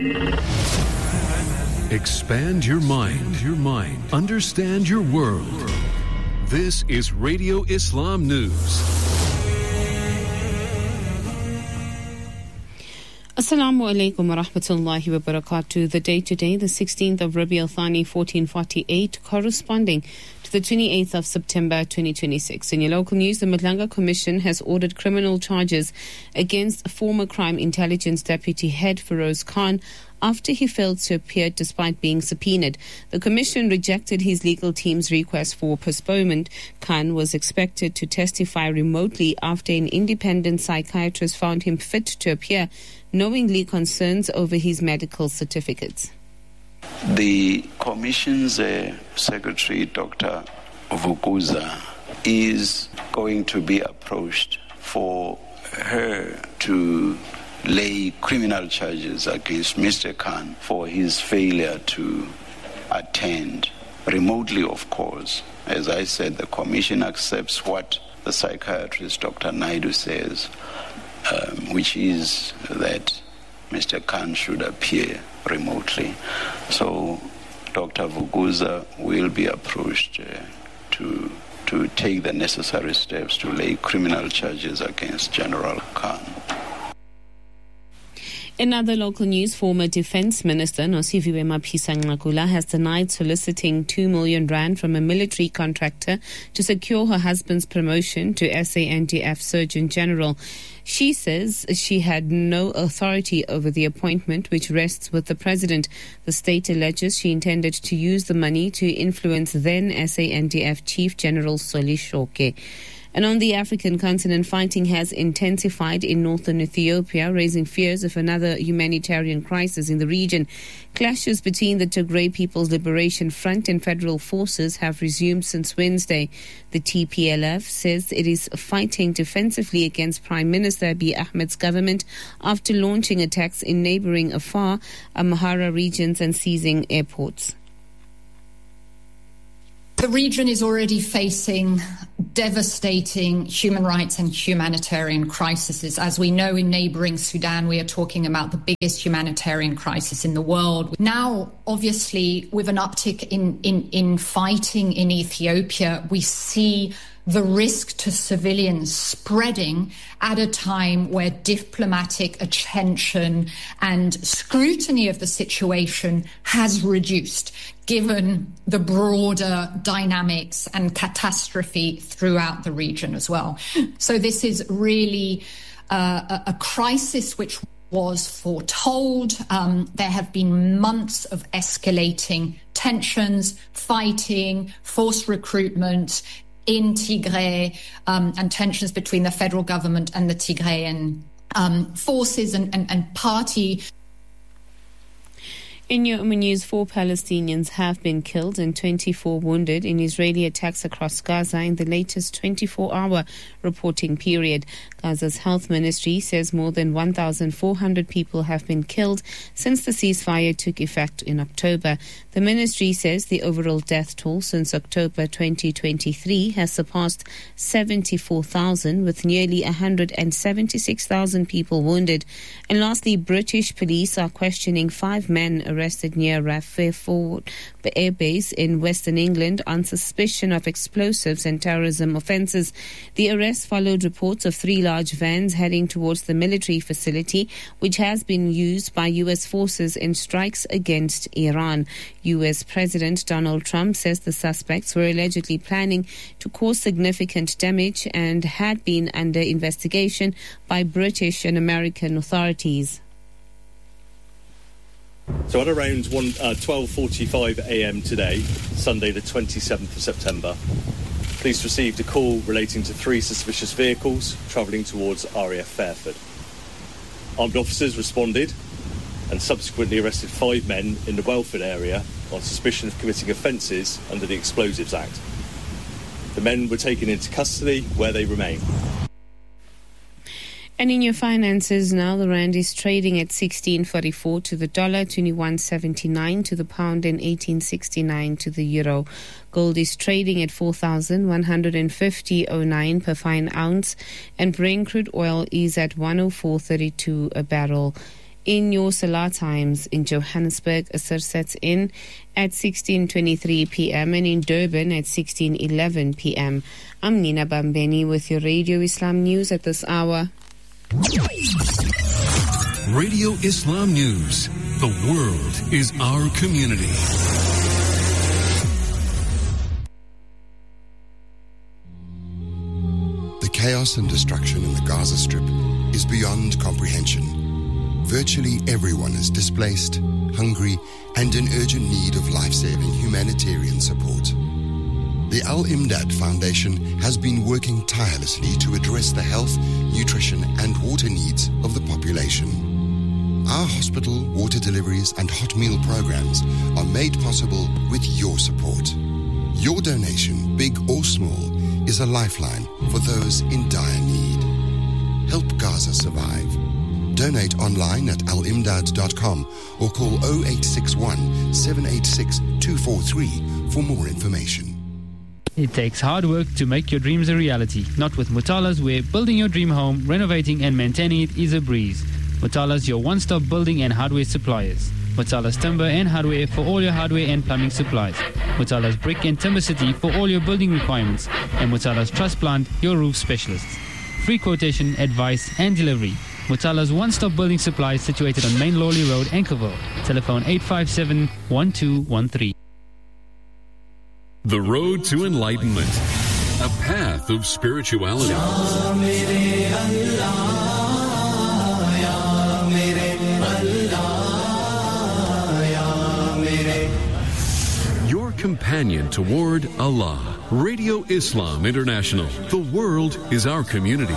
Expand your mind. Understand your world. This is Radio Islam News. Assalamu alaikum wa rahmatullahi wa barakatuh. The date today, the 16th of Rabi al-Thani 1448, corresponding to the 28th of September 2026. In your local news, the Madlanga Commission has ordered criminal charges against former Crime Intelligence Deputy Head Feroz Khan after he failed to appear despite being subpoenaed. The Commission rejected his legal team's request for postponement. Khan was expected to testify remotely after an independent psychiatrist found him fit to appear, knowingly concerns over his medical certificates. The Commission's Secretary, Dr. Vukuza, is going to be approached for her to lay criminal charges against Mr. Khan for his failure to attend remotely, of course. As I said, the Commission accepts what the psychiatrist, Dr. Naidu, says, which is that Mr. Khan should appear remotely. So Dr. Vukuza will be approached to take the necessary steps to lay criminal charges against General Khan. In other local news, former Defence Minister Nosiviwe Mapisa-Nqakula has denied soliciting 2 million rand from a military contractor to secure her husband's promotion to SANDF Surgeon General. She says she had no authority over the appointment, which rests with the President. The state alleges she intended to use the money to influence then SANDF Chief General Soli Shoke. And on the African continent, fighting has intensified in northern Ethiopia, raising fears of another humanitarian crisis in the region. Clashes between the Tigray People's Liberation Front and federal forces have resumed since Wednesday. The TPLF says it is fighting defensively against Prime Minister Abiy Ahmed's government after launching attacks in neighboring Afar, Amhara regions and seizing airports. The region is already facing devastating human rights and humanitarian crises. As we know, in neighboring Sudan, we are talking about the biggest humanitarian crisis in the world. Now, obviously, with an uptick in fighting in Ethiopia, we see the risk to civilians spreading at a time where diplomatic attention and scrutiny of the situation has reduced, given the broader dynamics and catastrophe throughout the region as well. So this is really a crisis which was foretold. There have been months of escalating tensions, fighting, forced recruitment in Tigray, and tensions between the federal government and the Tigrayan forces and party. In your news, 4 Palestinians have been killed and 24 wounded in Israeli attacks across Gaza in the latest 24-hour reporting period. Gaza's health ministry says more than 1,400 people have been killed since the ceasefire took effect in October. The ministry says the overall death toll since October 2023 has surpassed 74,000, with nearly 176,000 people wounded. And lastly, British police are questioning 5 men arrested near Rafah Forward Air Base in Western England on suspicion of explosives and terrorism offences. The arrest followed reports of 3 large vans heading towards the military facility, which has been used by U.S. forces in strikes against Iran. U.S. President Donald Trump says the suspects were allegedly planning to cause significant damage and had been under investigation by British and American authorities. So at around 12:45 a.m. today, Sunday the 27th of September, police received a call relating to 3 suspicious vehicles travelling towards RAF Fairford. Armed officers responded and subsequently arrested 5 men in the Welford area on suspicion of committing offences under the Explosives Act. The men were taken into custody, where they remain. And in your finances now, the rand is trading at 16.44 to the dollar, 21.79 to the pound and 18.69 to the euro. Gold is trading at 4,150.09 per fine ounce, and Brent crude oil is at 104.32 a barrel. In your Salah times in Johannesburg, Asr sets in at 16:23 p.m. and in Durban at 16:11 p.m. I'm Nina Bambeni with your Radio Islam News at this hour. Radio Islam News. The world is our community. The chaos and destruction in the Gaza Strip is beyond comprehension. Virtually everyone is displaced, hungry, and in urgent need of life-saving humanitarian support. The Al-Imdad Foundation has been working tirelessly to address the health, nutrition, and water needs of the population. Our hospital, water deliveries, and hot meal programs are made possible with your support. Your donation, big or small, is a lifeline for those in dire need. Help Gaza survive. Donate online at alimdad.com or call 0861 786 243 for more information. It takes hard work to make your dreams a reality. Not with Mutalas, where building your dream home, renovating and maintaining it is a breeze. Mutalas, your one-stop building and hardware suppliers. Mutalas Timber and Hardware for all your hardware and plumbing supplies. Mutalas Brick and Timber City for all your building requirements. And Mutalas Truss Plant, your roof specialists. Free quotation, advice and delivery. Mutala's one-stop building supply situated on Main Lawley Road, Anchorville. Telephone 857-1213. The road to enlightenment. A path of spirituality. Your companion toward Allah. Radio Islam International. The world is our community.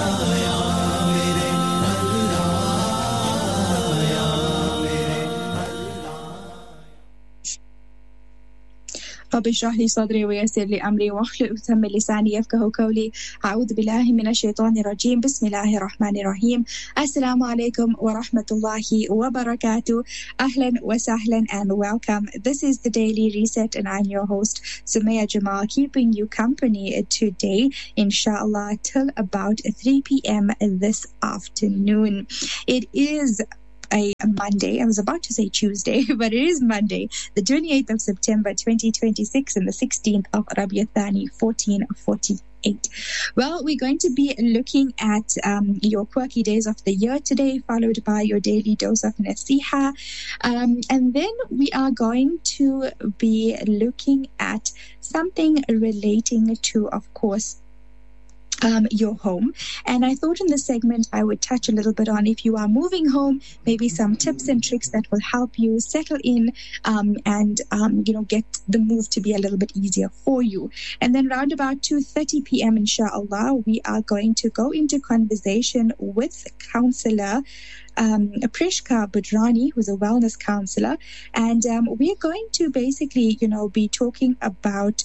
رب اشرح لي صدري ويسر لي أمري واحلل عقدة من لساني يفقهوا قولي. أعوذ بالله من الشيطان الرجيم. بسم الله الرحمن الرحيم. السلام عليكم ورحمة الله وبركاته. أهلا وسهلا and welcome. This is the Daily Reset and I'm your host Sumaya Jamal, keeping you company today inshallah till about 3 p.m. this afternoon. It is a Monday. I was about to say Tuesday, but it is Monday, the 28th of September 2026 and the 16th of Rabi'a Thani 1448. Well, we're going to be looking at your quirky days of the year today, followed by your daily dose of Nasiha. And then we are going to be looking at something relating to, of course, your home. And I thought in this segment I would touch a little bit on, if you are moving home, maybe some tips and tricks that will help you settle in and get the move to be a little bit easier for you. And then around about 2:30 p.m. inshallah, we are going to go into conversation with counselor Prishka Budrani, who's a wellness counselor, and we're going to basically, be talking about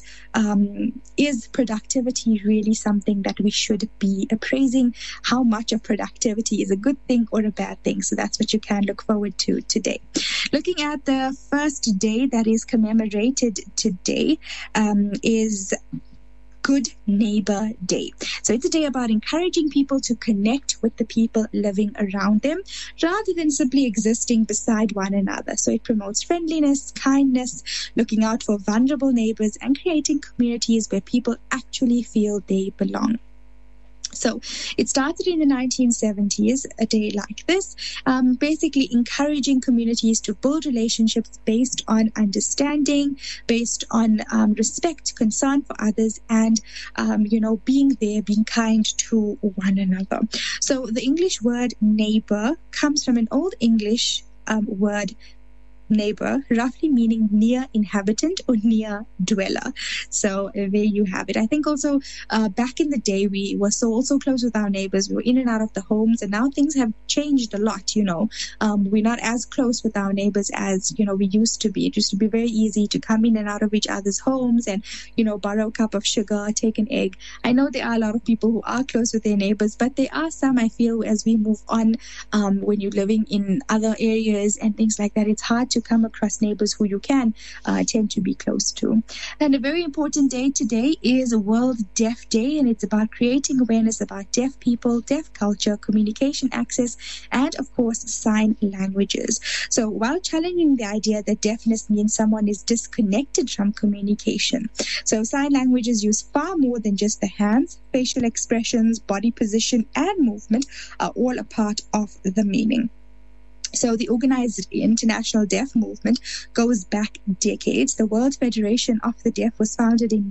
is productivity really something that we should be appraising? How much of productivity is a good thing or a bad thing? So that's what you can look forward to today. Looking at the first day that is commemorated today is Good Neighbor Day. So it's a day about encouraging people to connect with the people living around them rather than simply existing beside one another. So it promotes friendliness, kindness, looking out for vulnerable neighbors and creating communities where people actually feel they belong. So it started in the 1970s, a day like this, basically encouraging communities to build relationships based on understanding, based on respect, concern for others, and, being there, being kind to one another. So the English word neighbor comes from an Old English word, neighbor, roughly meaning near inhabitant or near dweller. So there you have it. I think also back in the day we were so close with our neighbors. We were in and out of the homes, and now things have changed a lot. We're not as close with our neighbors as we used to be. It used to be very easy to come in and out of each other's homes and borrow a cup of sugar, take an egg. I know there are a lot of people who are close with their neighbors, but there are some, I feel, as we move on, when you're living in other areas and things like that, it's hard to come across neighbors who you can tend to be close to. And a very important day today is World Deaf Day, and it's about creating awareness about deaf people, deaf culture, communication access, and of course sign languages. So while challenging the idea that deafness means someone is disconnected from communication, so sign languages use far more than just the hands. Facial expressions, body position, and movement are all a part of the meaning. So the organized International Deaf Movement goes back decades. The World Federation of the Deaf was founded in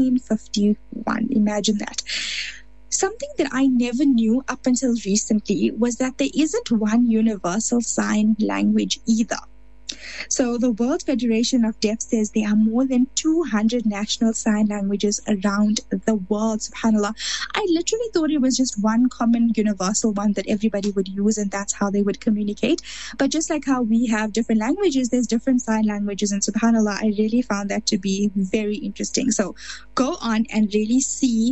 1951. Imagine that. Something that I never knew up until recently was that there isn't one universal sign language either. So the World Federation of Deaf says there are more than 200 national sign languages around the world. SubhanAllah. I literally thought it was just one common universal one that everybody would use and that's how they would communicate. But just like how we have different languages, there's different sign languages, and SubhanAllah, I really found that to be very interesting. So go on and really see,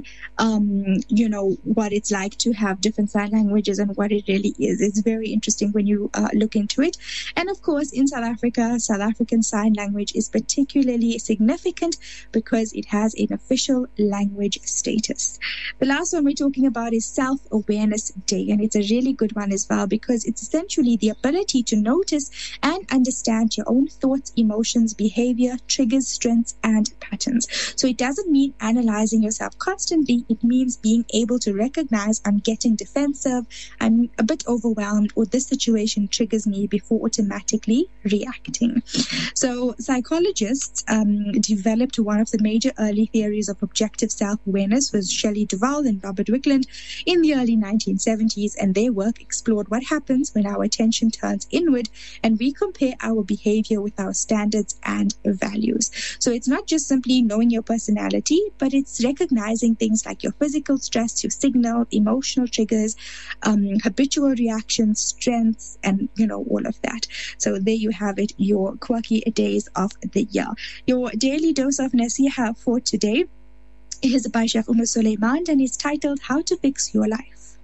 what it's like to have different sign languages and what it really is. It's very interesting when you look into it. And of course, in South Africa, South African Sign Language is particularly significant because it has an official language status. The last one we're talking about is Self-Awareness Day, and it's a really good one as well because it's essentially the ability to notice and understand your own thoughts, emotions, behavior, triggers, strengths, and patterns. So it doesn't mean analyzing yourself constantly. It means being able to recognize I'm getting defensive, I'm a bit overwhelmed, or this situation triggers me before automatically reacting. So psychologists developed one of the major early theories of objective self-awareness was Shelley Duvall and Robert Wickland in the early 1970s, and their work explored what happens when our attention turns inward and we compare our behavior with our standards and values. So it's not just simply knowing your personality, but it's recognizing things like your physical stress, your signal, emotional triggers, habitual reactions, strengths, and all of that. So there you have it, your quirky days of the year. Your daily dose of Nasiha for today is by Chef Suleiman, and it's titled How to Fix Your Life.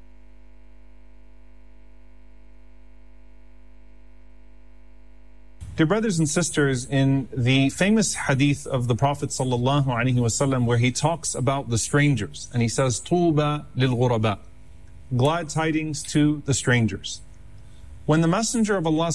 Dear brothers and sisters, in the famous hadith of the Prophet ﷺ, where he talks about the strangers, and he says, Tuba lil ghuraba, glad tidings to the strangers. When the Messenger of Allah